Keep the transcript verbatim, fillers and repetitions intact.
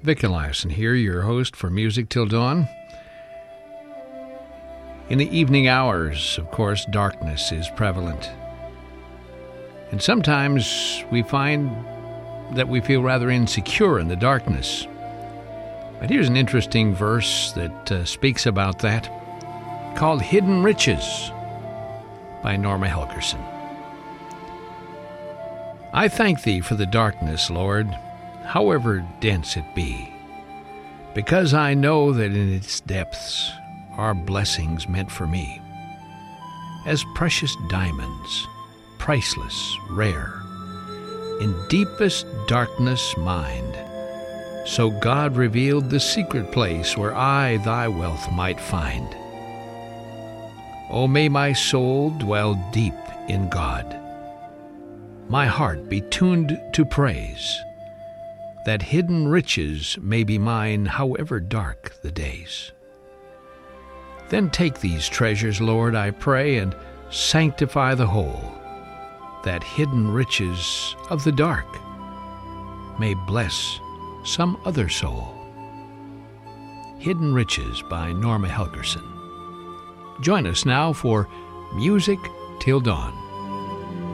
Vic Eliason here, your host for Music Till Dawn. In the evening hours, of course, darkness is prevalent. And sometimes we find that we feel rather insecure in the darkness. But here's an interesting verse that uh, speaks about that, called Hidden Riches by Norma Helgerson. I thank thee for the darkness, Lord, however dense it be, because I know that in its depths are blessings meant for me, as precious diamonds, priceless, rare, in deepest darkness mined. So God revealed the secret place where I thy wealth might find. O may my soul dwell deep in God, my heart be tuned to praise, that hidden riches may be mine however dark the days. Then take these treasures, Lord, I pray, and sanctify the whole, that hidden riches of the dark may bless some other soul. Hidden Riches by Norma Helgerson. Join us now for Music Till Dawn.